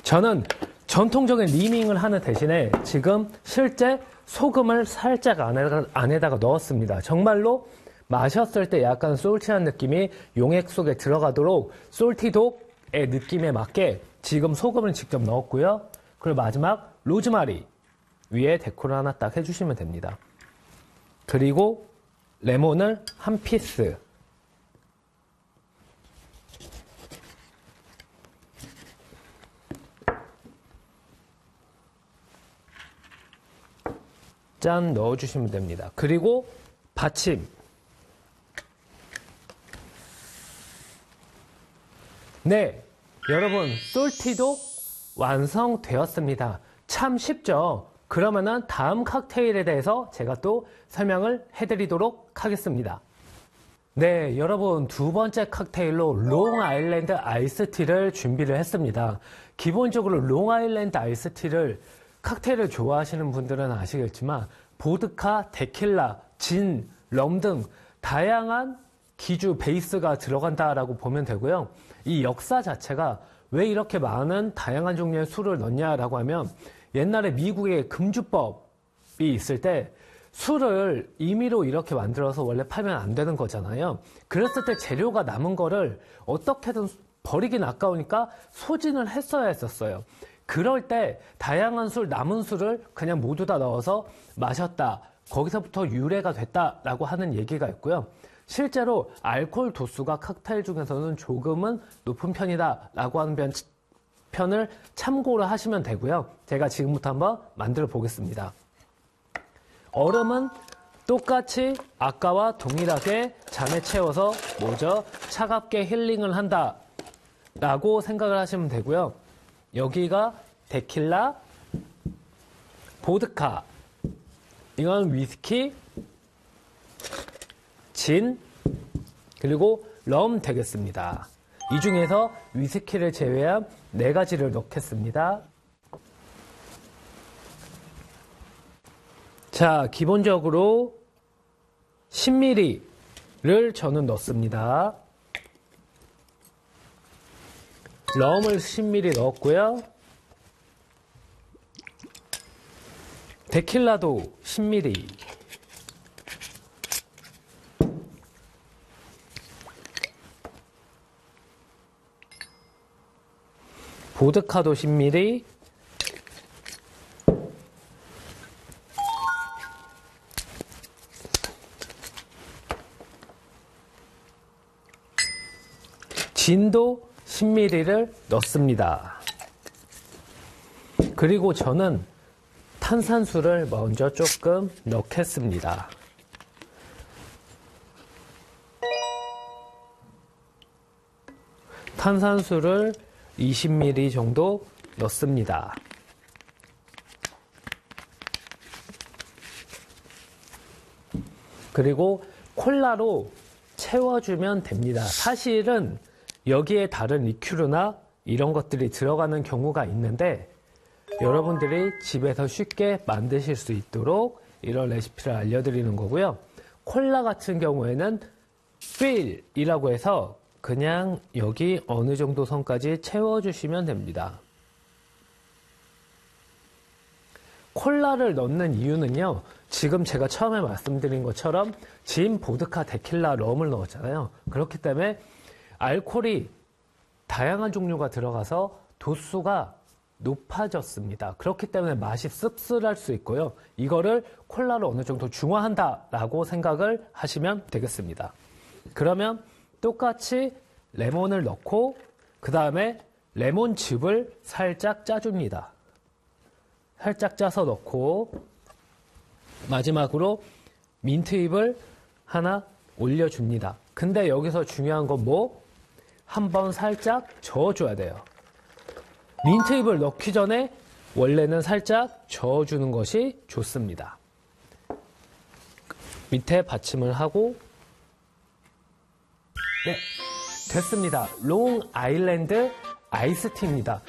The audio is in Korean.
저는 전통적인 리밍을 하는 대신에 지금 실제 소금을 살짝 안에다가 넣었습니다. 정말로 마셨을 때 약간 솔티한 느낌이 용액 속에 들어가도록 솔티독의 느낌에 맞게 지금 소금을 직접 넣었고요. 그리고 마지막 로즈마리 위에 데코를 하나 딱 해주시면 됩니다. 그리고 레몬을 한 피스, 짠 넣어주시면 됩니다. 그리고 받침, 네, 여러분 솔티독 완성되었습니다. 참 쉽죠? 그러면은 다음 칵테일에 대해서 제가 또 설명을 해드리도록 하겠습니다. 네, 여러분 두 번째 칵테일로 롱 아일랜드 아이스티를 준비를 했습니다. 기본적으로 롱 아일랜드 아이스티를 칵테일을 좋아하시는 분들은 아시겠지만 보드카, 데킬라, 진, 럼 등 다양한 기주, 베이스가 들어간다라고 보면 되고요. 이 역사 자체가 왜 이렇게 많은 다양한 종류의 술을 넣냐라고 하면 옛날에 미국의 금주법이 있을 때 술을 임의로 이렇게 만들어서 원래 팔면 안 되는 거잖아요. 그랬을 때 재료가 남은 거를 어떻게든 버리긴 아까우니까 소진을 했어야 했었어요. 그럴 때 다양한 술, 남은 술을 그냥 모두 다 넣어서 마셨다. 거기서부터 유래가 됐다라고 하는 얘기가 있고요. 실제로 알코올 도수가 칵테일 중에서는 조금은 높은 편이다라고 하는 편을 참고를 하시면 되고요. 제가 지금부터 한번 만들어 보겠습니다. 얼음은 똑같이 아까와 동일하게 잔에 채워서 뭐죠? 차갑게 힐링을 한다 라고 생각을 하시면 되고요. 여기가 데킬라, 보드카, 이건 위스키, 진, 그리고 럼 되겠습니다. 이 중에서 위스키를 제외한 4가지를 넣겠습니다. 자, 기본적으로 10ml를 저는 넣습니다. 럼을 10ml 넣었고요. 데킬라도 10ml. 보드카도 10ml. 진도 10ml를 넣습니다. 그리고 저는 탄산수를 먼저 조금 넣겠습니다. 탄산수를 20ml 정도 넣습니다. 그리고 콜라로 채워주면 됩니다. 사실은 여기에 다른 리큐르나 이런 것들이 들어가는 경우가 있는데 여러분들이 집에서 쉽게 만드실 수 있도록 이런 레시피를 알려드리는 거고요. 콜라 같은 경우에는 fill이라고 해서 그냥 여기 어느 정도 선까지 채워주시면 됩니다. 콜라를 넣는 이유는요. 지금 제가 처음에 말씀드린 것처럼 진, 보드카, 데킬라, 럼을 넣었잖아요. 그렇기 때문에 알코올이 다양한 종류가 들어가서 도수가 높아졌습니다. 그렇기 때문에 맛이 씁쓸할 수 있고요. 이거를 콜라로 어느 정도 중화한다라고 생각을 하시면 되겠습니다. 그러면 똑같이 레몬을 넣고 그 다음에 레몬즙을 살짝 짜줍니다. 살짝 짜서 넣고 마지막으로 민트잎을 하나 올려줍니다. 근데 여기서 중요한 건 뭐? 한번 살짝 저어줘야 돼요. 민트잎을 넣기 전에 원래는 살짝 저어주는 것이 좋습니다. 밑에 받침을 하고 네, 됐습니다. 롱 아일랜드 아이스티입니다.